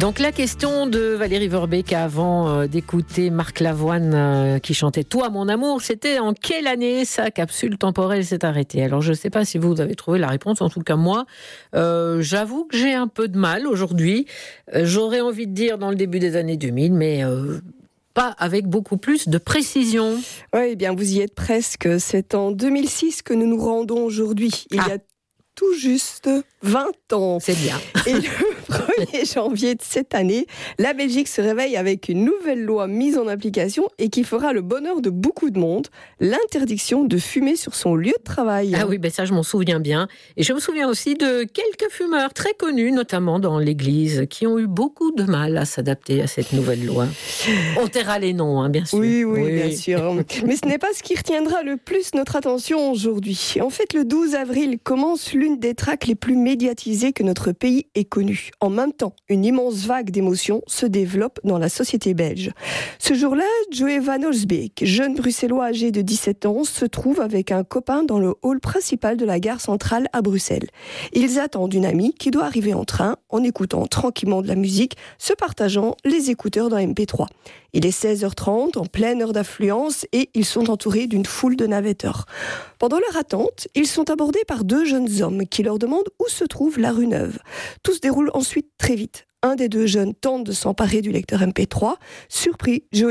Donc la question de Valérie Vorbeck avant d'écouter Marc Lavoine qui chantait « Toi mon amour », c'était en quelle année sa capsule temporelle s'est arrêtée? Alors je ne sais pas si vous avez trouvé la réponse, en tout cas moi, j'avoue que j'ai un peu de mal aujourd'hui. J'aurais envie de dire dans le début des années 2000, mais pas avec beaucoup plus de précision. Oui, eh bien vous y êtes presque. C'est en 2006 que nous nous rendons aujourd'hui. Il y a tout juste 20 ans. C'est bien. Et le 1er janvier de cette année, la Belgique se réveille avec une nouvelle loi mise en application et qui fera le bonheur de beaucoup de monde, l'interdiction de fumer sur son lieu de travail. Ah oui, ben ça je m'en souviens bien. Et je me souviens aussi de quelques fumeurs très connus, notamment dans l'église, qui ont eu beaucoup de mal à s'adapter à cette nouvelle loi. On taira les noms, bien sûr. Oui, bien sûr. Mais ce n'est pas ce qui retiendra le plus notre attention aujourd'hui. En fait, le 12 avril commence l'une des tracks les plus médiatisées que notre pays ait connues. En même temps, une immense vague d'émotions se développe dans la société belge. Ce jour-là, Joey Van Olsbeek, jeune bruxellois âgé de 17 ans, se trouve avec un copain dans le hall principal de la gare centrale à Bruxelles. Ils attendent une amie qui doit arriver en train en écoutant tranquillement de la musique, se partageant les écouteurs dans MP3. Il est 16h30, en pleine heure d'affluence, et ils sont entourés d'une foule de navetteurs. Pendant leur attente, ils sont abordés par deux jeunes hommes qui leur demandent où se trouve la rue Neuve. Tout se déroule ensuite très vite. Un des deux jeunes tente de s'emparer du lecteur MP3. Surpris, Joey